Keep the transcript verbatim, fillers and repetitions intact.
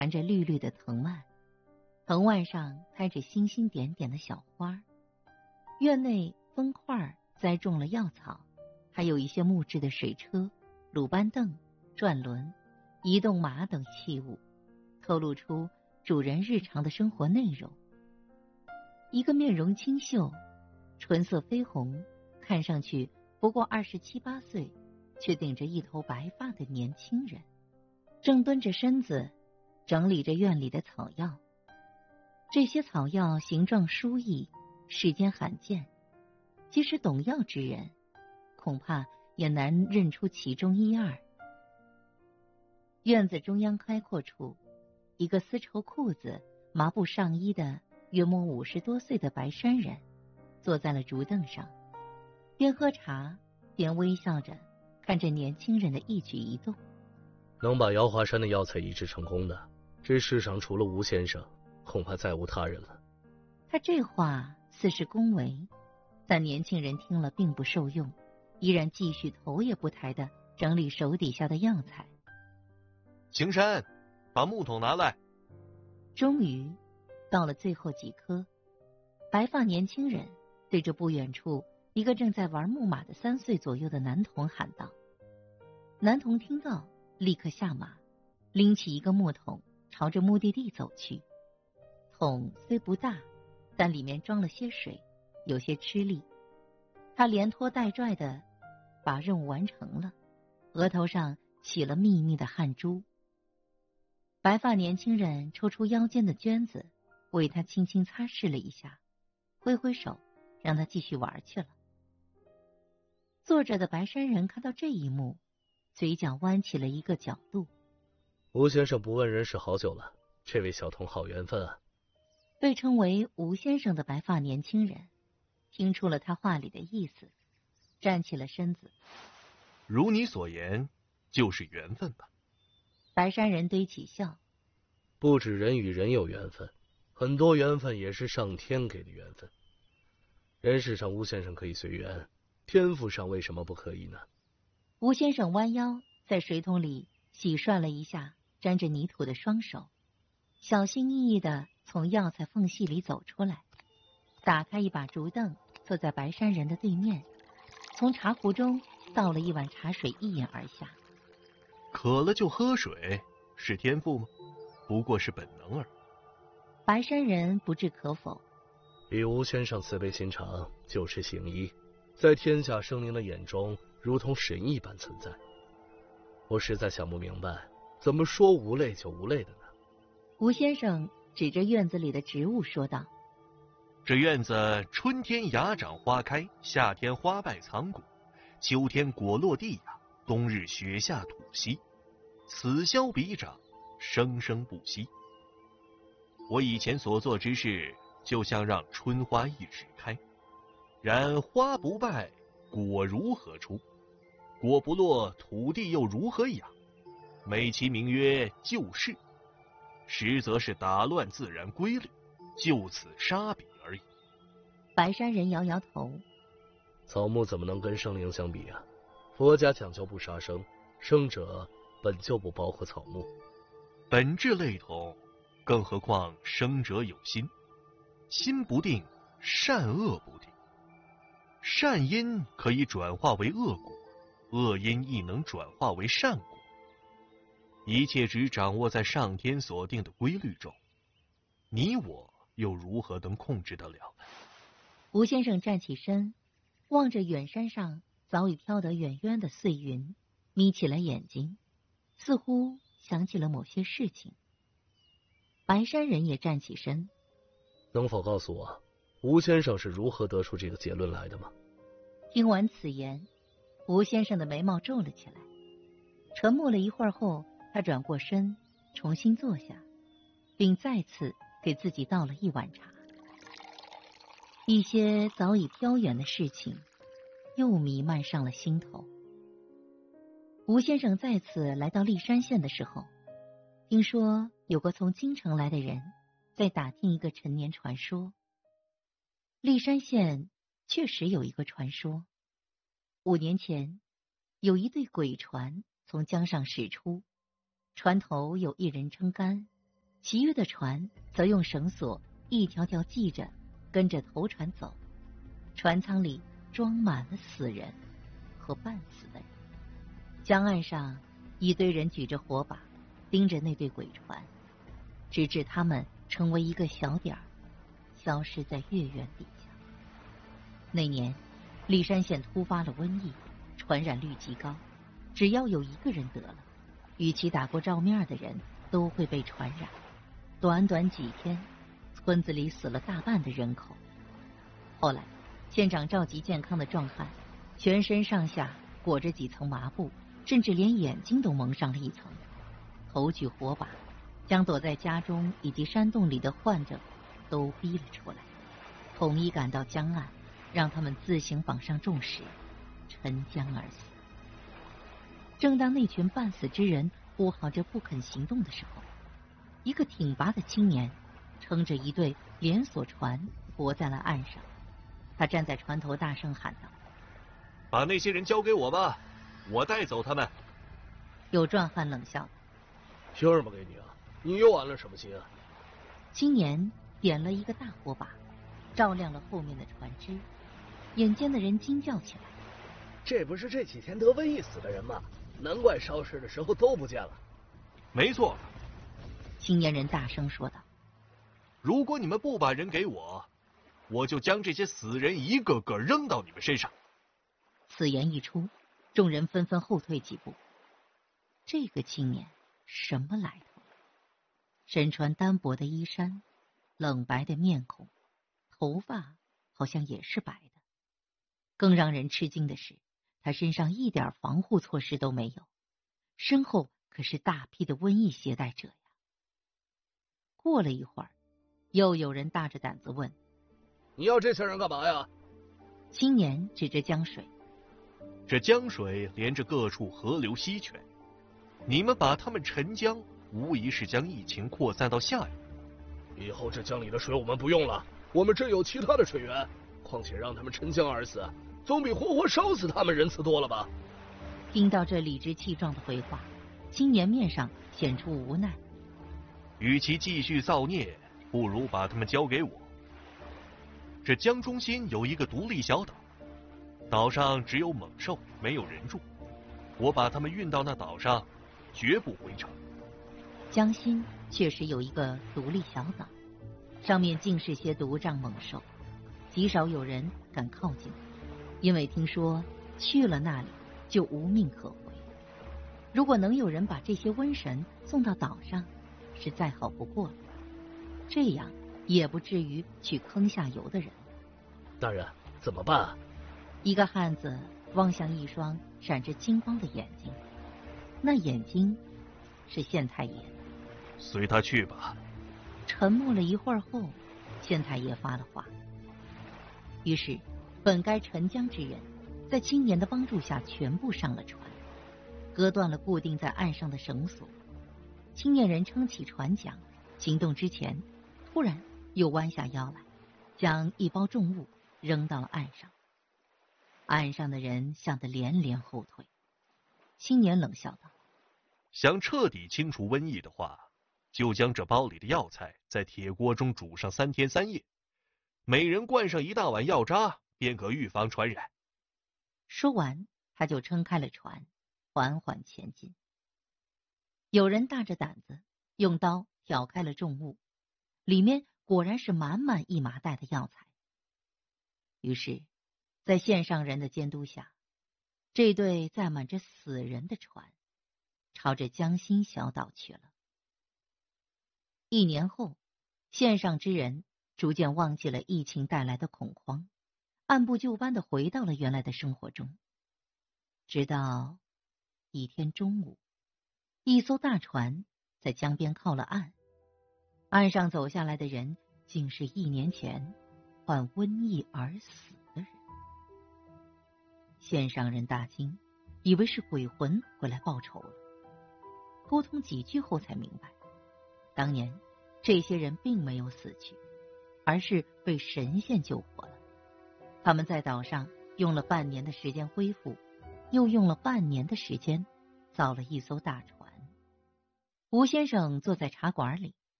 缠着绿绿的藤蔓，藤蔓上开着星星点点的小花。院内分块栽种了药草，还有一些木质的水车、鲁班凳、转轮、移动马等器物，透露出主人日常的生活内容。一个面容清秀、唇色绯红，看上去不过二十七八岁，却顶着一头白发的年轻人，正蹲着身子整理着院里的草药。这些草药形状殊异，世间罕见，即使懂药之人恐怕也难认出其中一二。院子中央开阔处，一个丝绸裤子、麻布上衣的约莫五十多岁的白衫人坐在了竹凳上，边喝茶边微笑着看着年轻人的一举一动。 能把瑶华山的药材移植成功的，这世上除了吴先生，恐怕再无他人了。 他这话似是恭维，但年轻人听了并不受用，依然继续头也不抬地整理手底下的药材。 青山，把木桶拿来。 终于到了最后几颗，白发年轻人对着不远处一个正在玩木马的三岁左右的男童喊道。男童听到，立刻下马，拎起一个木桶朝着目的地走去。桶虽不大，但里面装了些水，有些吃力。他连拖带拽的把任务完成了，额头上起了密密的汗珠。白发年轻人抽出腰间的绢子，为他轻轻擦拭了一下，挥挥手让他继续玩去了。坐着的白衫人看到这一幕，嘴角弯起了一个角度。 吴先生不问人事好久了，这位小童好缘分啊。 被称为吴先生的白发年轻人听出了他话里的意思，站起了身子。 如你所言，就是缘分吧。 白衫人堆起笑。 不止人与人有缘分，很多缘分也是上天给的缘分。人世上吴先生可以随缘，天赋上为什么不可以呢？ 吴先生弯腰在水桶里洗涮了一下沾着泥土的双手，小心翼翼地从药材缝隙里走出来，打开一把竹凳，坐在白衫人的对面，从茶壶中倒了一碗茶水，一饮而下。 渴了就喝水，是天赋吗？不过是本能而已。 白衫人不置可否。 以吴先生慈悲心肠，救世行医，在天下生灵的眼中如同神一般存在。我实在想不明白，怎么说无类就无类的呢？ 吴先生指着院子里的植物说道。 这院子春天芽长花开，夏天花败藏果，秋天果落地呀，冬日雪下土稀，此消彼长，生生不息。我以前所做之事，就像让春花一时开，然花不败，果如何出？果不落，土地又如何养？美其名曰救世，实则是打乱自然规律，就此杀彼而已。 白衫人摇摇头。 草木怎么能跟生灵相比啊？佛家讲究不杀生，生者本就不包括草木。 本质类同，更何况生者有心，心不定，善恶不定。善因可以转化为恶果，恶因亦能转化为善果。一切只掌握在上天所定的规律中，你我又如何能控制得了呢？ 吴先生站起身，望着远山上早已飘得远远的碎云，眯起了眼睛，似乎想起了某些事情。白衫人也站起身。 能否告诉我，吴先生是如何得出这个结论来的吗？ 听完此言，吴先生的眉毛皱了起来，沉默了一会儿后，他转过身重新坐下，并再次给自己倒了一碗茶。一些早已飘远的事情又弥漫上了心头。吴先生再次来到骊山县的时候，听说有个从京城来的人在打听一个陈年传说。骊山县确实有一个传说，五年前有一对鬼船从江上驶出，船头有一人撑杆， 其余的船则用绳索一条条系着，跟着头船走。船舱里装满了死人和半死的人。江岸上，一堆人举着火把，盯着那对鬼船，直至他们成为一个小点儿，消失在月圆底下。那年，骊山县突发了瘟疫，传染率极高，只要有一个人得了，与其打过照面的人都会被传染。短短几天，村子里死了大半的人口。后来，县长召集健康的壮汉，全身上下裹着几层麻布，甚至连眼睛都蒙上了一层，头举火把，将躲在家中以及山洞里的患者都逼了出来，统一赶到江岸，让他们自行绑上重石，沉江而死。正当那群半死之人呼号着不肯行动的时候，一个挺拔的青年撑着一对连锁船泊在了岸上。他站在船头大声喊道：“ 把那些人交给我吧，我带走他们。” 有壮汉冷笑道：“ 凭什么给你啊？你又安了什么心啊？” 青年点了一个大火把，照亮了后面的船只。眼尖的人惊叫起来：“ 这不是这几天得瘟疫死的人吗？难怪烧尸的时候都不见了。” 没错， 青年人大声说道：“ 如果你们不把人给我，我就将这些死人一个个扔到你们身上。” 此言一出，众人纷纷后退几步。这个青年什么来头？身穿单薄的衣衫，冷白的面孔，头发好像也是白的。更让人吃惊的是，他身上一点防护措施都没有，身后可是大批的瘟疫携带者呀。过了一会儿，又有人大着胆子问：“ 你要这些人干嘛呀？” 青年指着江水：“ 这江水连着各处河流溪泉，你们把他们沉江，无疑是将疫情扩散到下游。 以后这江里的水我们不用了，我们这有其他的水源，况且让他们沉江而死，总比活活烧死他们仁慈多了吧？” 听到这理直气壮的回话，青年面上显出无奈：“ 与其继续造孽，不如把他们交给我。这江中心有一个独立小岛，岛上只有猛兽，没有人住。我把他们运到那岛上，绝不回城。” 江心确实有一个独立小岛，上面尽是些毒瘴猛兽，极少有人敢靠近，因为听说去了那里就无命可回。如果能有人把这些瘟神送到岛上，是再好不过了，这样也不至于去坑下游的人。 大人，怎么办啊？ 一个汉子望向一双闪着金光的眼睛，那眼睛是县太爷。 随他去吧。 沉默了一会儿后，县太爷发了话。于是，本该沉江之人，在青年的帮助下全部上了船，割断了固定在岸上的绳索。青年人撑起船桨，行动之前，突然又弯下腰来，将一包重物扔到了岸上。岸上的人吓得连连后退。青年冷笑道：“ 想彻底清除瘟疫的话，就将这包里的药材在铁锅中煮上三天三夜，每人灌上一大碗药渣，便可预防传染。” 说完，他就撑开了船，缓缓前进。有人大着胆子用刀挑开了重物，里面果然是满满一麻袋的药材。于是，在县上人的监督下，这对载满着死人的船朝着江心小岛去了。一年后，县上之人逐渐忘记了疫情带来的恐慌，按部就班地回到了原来的生活中。直到一天中午，一艘大船在江边靠了岸，岸上走下来的人竟是一年前患瘟疫而死的人。县上人大惊，以为是鬼魂回来报仇了。沟通几句后才明白，当年这些人并没有死去，而是被神仙救活了。他们在岛上用了半年的时间恢复，又用了半年的时间造了一艘大船。吴先生坐在茶馆里，